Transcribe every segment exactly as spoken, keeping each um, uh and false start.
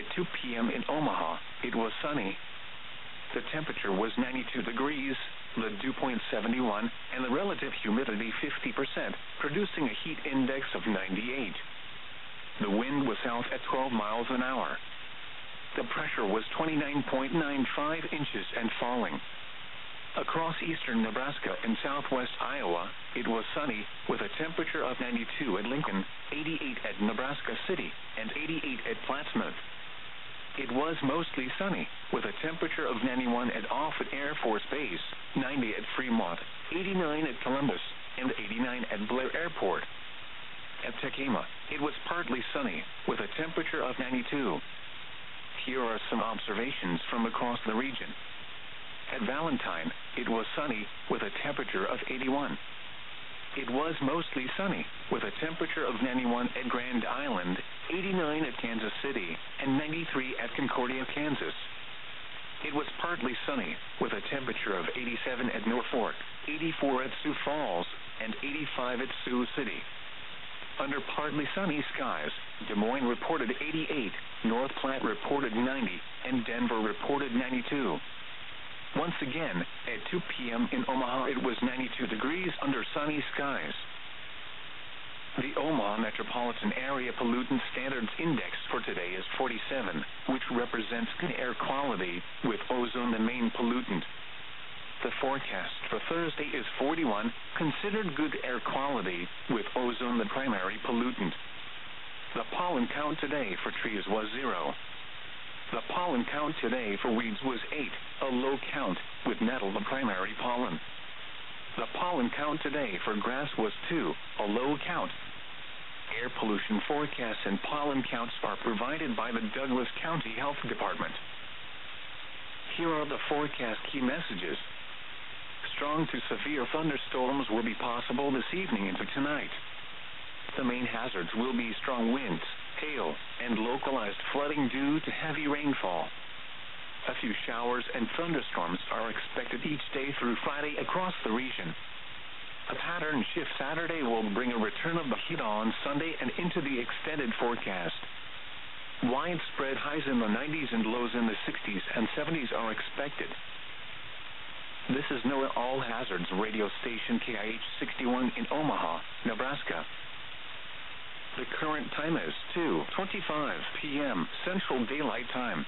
At two p m in Omaha, it was sunny. The temperature was ninety-two degrees, the dew point seventy-one, and the relative humidity fifty percent, producing a heat index of ninety-eight. The wind was south at twelve miles an hour. The pressure was twenty-nine point nine five inches and falling. Across eastern Nebraska and southwest Iowa, it was sunny, with a temperature of ninety-two at Lincoln, eighty-eight at Nebraska City, and eighty-eight at Plattsmouth. It was mostly sunny, with a temperature of ninety-one at Offutt Air Force Base, ninety at Fremont, eighty-nine at Columbus, and eighty-nine at Blair Airport. At Tekamah, it was partly sunny, with a temperature of ninety-two. Here are some observations from across the region. At Valentine, it was sunny, with a temperature of eighty-one. It was mostly sunny, with a temperature of ninety-one at Grand Island, eighty-nine at Kansas City, and ninety-three at Concordia, Kansas. It was partly sunny, with a temperature of eighty-seven at Norfolk, eighty-four at Sioux Falls, and eighty-five at Sioux City. Under partly sunny skies, Des Moines reported eighty-eight, North Platte reported ninety, and Denver reported ninety-two. Once again, at two p m in Omaha, it was ninety-two degrees under sunny skies. The Omaha Metropolitan Area Pollutant Standards Index for today is forty-seven, which represents good air quality, with ozone the main pollutant. The forecast for Thursday is forty-one, considered good air quality, with ozone the primary pollutant. The pollen count today for trees was zero. The pollen count today for weeds was eight, a low count, with nettle the primary pollen. The pollen count today for grass was two, a low count. Air pollution forecasts and pollen counts are provided by the Douglas County Health Department. Here are the forecast key messages. Strong to severe thunderstorms will be possible this evening into tonight. The main hazards will be strong winds, hail, and localized flooding due to heavy rainfall. A few showers and thunderstorms are expected each day through Friday across the region. A pattern shift Saturday will bring a return of the heat on Sunday and into the extended forecast. Widespread highs in the nineties and lows in the sixties and seventies are expected. This is NOAA All Hazards radio station K I H sixty-one in Omaha, Nebraska. The current time is two twenty-five p m Central Daylight Time.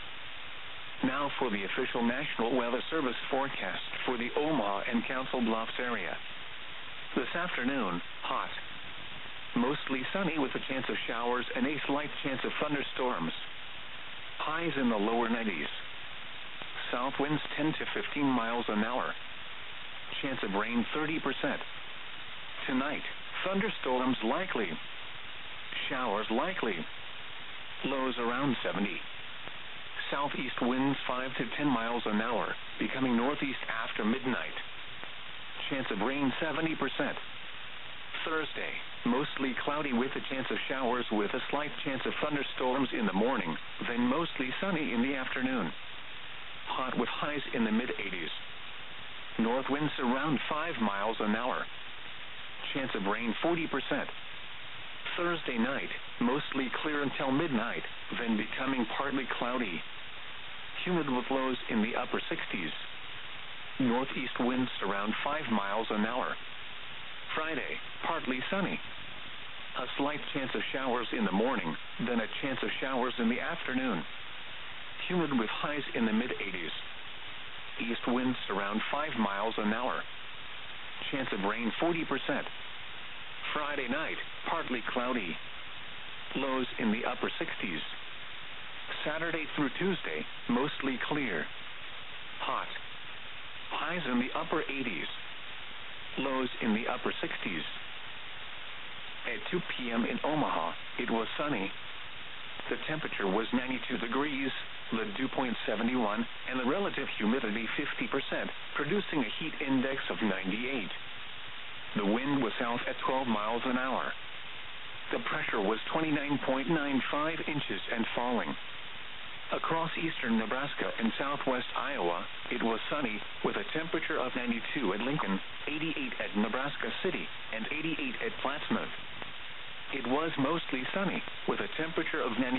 Now for the official National Weather Service forecast for the Omaha and Council Bluffs area. This afternoon, hot. Mostly sunny with a chance of showers and a slight chance of thunderstorms. Highs in the lower nineties. South winds ten to fifteen miles an hour. Chance of rain thirty percent. Tonight, thunderstorms likely. Showers likely. Lows around seventy. Southeast winds five to ten miles an hour, becoming northeast after midnight. Chance of rain seventy percent. Thursday, mostly cloudy with a chance of showers with a slight chance of thunderstorms in the morning, then mostly sunny in the afternoon. Hot with highs in the mid eighties. North winds around five miles an hour. Chance of rain forty percent. Thursday night, mostly clear until midnight, then becoming partly cloudy. Humid with lows in the upper sixties. Northeast winds around five miles an hour. Friday, partly sunny. A slight chance of showers in the morning, then a chance of showers in the afternoon. Humid with highs in the mid eighties. East winds around five miles an hour. Chance of rain forty percent. Friday night, partly cloudy. Lows in the upper sixties. Saturday through Tuesday, mostly clear. Hot. Highs in the upper eighties. Lows in the upper sixties. At two p m in Omaha, it was sunny. The temperature was ninety-two degrees, the dew point seventy-one, and the relative humidity fifty percent, producing a heat index of ninety-eight. The wind was south at twelve miles an hour. The pressure was twenty-nine point nine five inches and falling. Across eastern Nebraska and southwest Iowa, it was sunny, with a temperature of ninety-two at Lincoln, eighty-eight at Nebraska City, and eighty-eight at Plattsmouth. It was mostly sunny, with a temperature of ninety.